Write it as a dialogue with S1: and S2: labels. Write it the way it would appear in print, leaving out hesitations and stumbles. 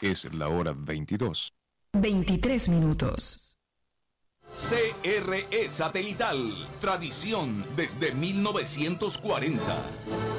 S1: Es la hora 22.
S2: 23 minutos.
S3: CRE Satelital, tradición desde 1940.